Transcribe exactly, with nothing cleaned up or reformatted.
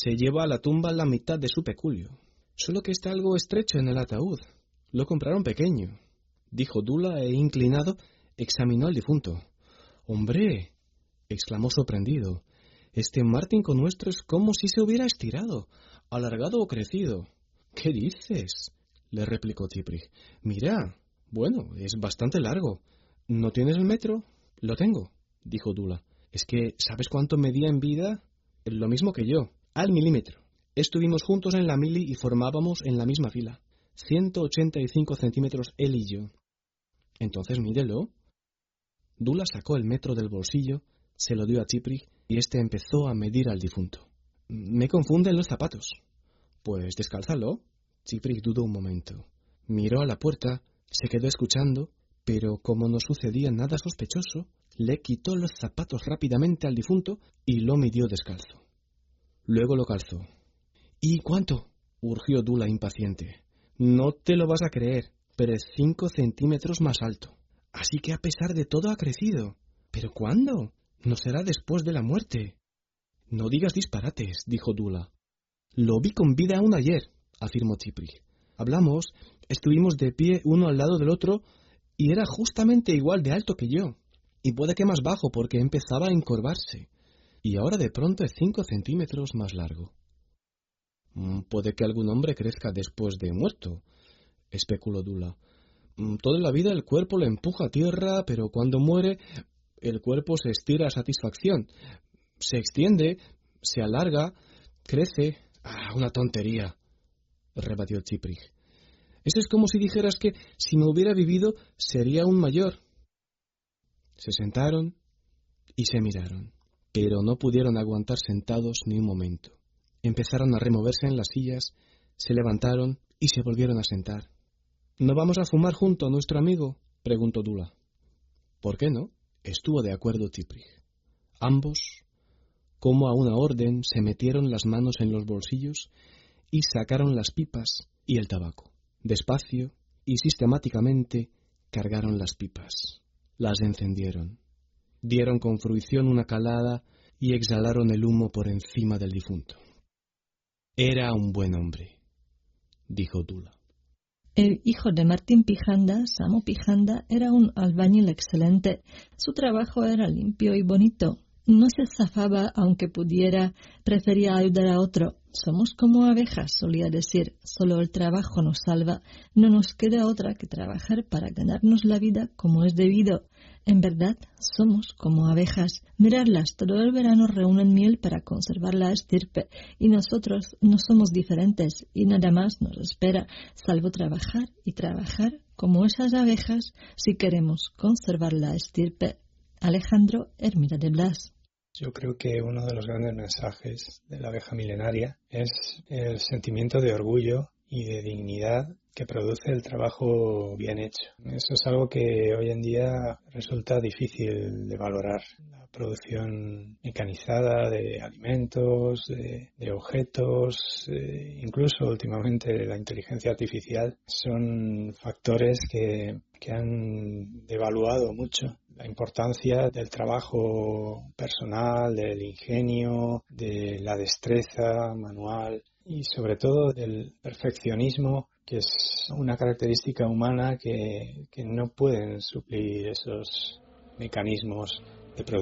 Se lleva a la tumba la mitad de su peculio. Solo que está algo estrecho en el ataúd. Lo compraron pequeño, dijo Dula e inclinado examinó al difunto. ¡Hombre!, exclamó sorprendido. Este Martinko nuestro es como si se hubiera estirado, alargado o crecido. ¿Qué dices?, le replicó Ciprig. Mira, bueno, es bastante largo. ¿No tienes el metro? Lo tengo, dijo Dula. Es que, ¿sabes cuánto medía en vida? Lo mismo que yo, al milímetro. Estuvimos juntos en la mili y formábamos en la misma fila. ciento ochenta y cinco centímetros él y yo. Entonces mídelo. Dula sacó el metro del bolsillo, se lo dio a Ciprig y éste empezó a medir al difunto. Me confunden los zapatos. Pues descálzalo. Ciprig dudó un momento. Miró a la puerta, se quedó escuchando, pero como no sucedía nada sospechoso, le quitó los zapatos rápidamente al difunto y lo midió descalzo. Luego lo calzó. ¿Y cuánto?, urgió Dula impaciente. No te lo vas a creer, pero es cinco centímetros más alto. Así que a pesar de todo ha crecido. ¿Pero cuándo? No será después de la muerte. No digas disparates, dijo Dula. Lo vi con vida aún ayer, afirmó Ciprig. Hablamos, estuvimos de pie uno al lado del otro y era justamente igual de alto que yo. Y puede que más bajo porque empezaba a encorvarse. Y ahora de pronto es cinco centímetros más largo. Puede que algún hombre crezca después de muerto, especuló Dula. Toda la vida el cuerpo le empuja a tierra, pero cuando muere, el cuerpo se estira a satisfacción. Se extiende, se alarga, crece. Ah, una tontería, rebatió Ciprig. Eso es como si dijeras que si me hubiera vivido sería un mayor. Se sentaron y se miraron, pero no pudieron aguantar sentados ni un momento. Empezaron a removerse en las sillas, se levantaron y se volvieron a sentar. ¿No vamos a fumar junto, nuestro amigo?, preguntó Dula. ¿Por qué no?, estuvo de acuerdo Ciprig. Ambos, como a una orden, se metieron las manos en los bolsillos y sacaron las pipas y el tabaco. Despacio y sistemáticamente cargaron las pipas. Las encendieron. Dieron con fruición una calada y exhalaron el humo por encima del difunto. Era un buen hombre, dijo Dula. El hijo de Martín Pijanda, Samo Pijanda, era un albañil excelente. Su trabajo era limpio y bonito. No se zafaba aunque pudiera, prefería ayudar a otro. Somos como abejas, solía decir, solo el trabajo nos salva. No nos queda otra que trabajar para ganarnos la vida como es debido. En verdad, somos como abejas. Mirarlas, todo el verano reúnen miel para conservar la estirpe, y nosotros no somos diferentes, y nada más nos espera, salvo trabajar y trabajar como esas abejas si queremos conservar la estirpe. Alejandro Hermida de Blas. Yo creo que uno de los grandes mensajes de la abeja milenaria es el sentimiento de orgullo y de dignidad que produce el trabajo bien hecho. Eso es algo que hoy en día resulta difícil de valorar. La producción mecanizada de alimentos, de, de objetos, eh, incluso últimamente la inteligencia artificial, son factores que, que han devaluado mucho la importancia del trabajo personal, del ingenio, de la destreza manual y sobre todo del perfeccionismo, que es una característica humana que, que no pueden suplir esos mecanismos de producción.